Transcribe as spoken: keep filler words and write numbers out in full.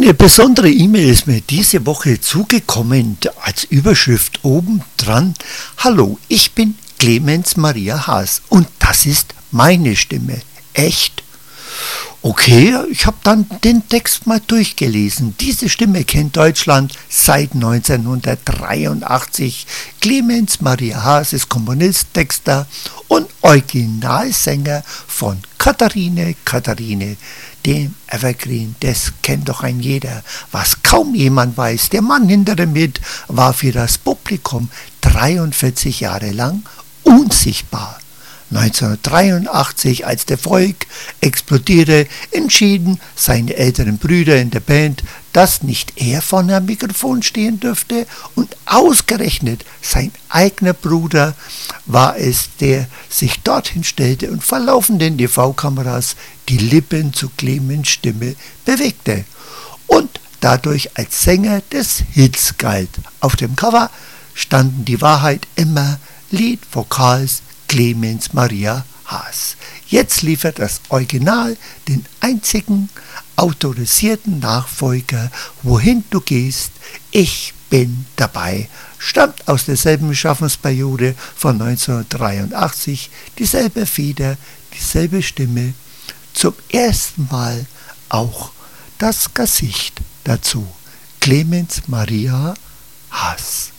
Eine besondere E-Mail ist mir diese Woche zugekommen, als Überschrift oben dran: Hallo, ich bin Clemens Maria Haas und das ist meine Stimme. Echt? Okay, ich habe dann den Text mal durchgelesen. Diese Stimme kennt Deutschland seit neunzehnhundertdreiundachtzig. Clemens Maria Haas ist Komponist, Texter und Originalsänger von Katharine, Katharine, dem Evergreen. Das kennt doch ein jeder. Was kaum jemand weiß, der Mann hinter dem Hit war für das Publikum dreiundvierzig Jahre lang unsichtbar. neunzehnhundertdreiundachtzig, als der Erfolg explodierte, entschieden seine älteren Brüder in der Band, dass nicht er vor einem Mikrofon stehen dürfte, und ausgerechnet sein eigener Bruder war es, der sich dorthin stellte und vor laufenden T V-Kameras die Lippen zu Clemens' Stimme bewegte und dadurch als Sänger des Hits galt. Auf dem Cover standen die Wahrheit immer Lead Vocals Clemens Maria Haas. Jetzt liefert das Original den einzigen autorisierten Nachfolger, Wohin du gehst, ich bin dabei. Stammt aus derselben Schaffensperiode von neunzehnhundertdreiundachtzig, dieselbe Feder, dieselbe Stimme, zum ersten Mal auch das Gesicht dazu. Clemens Maria Haas.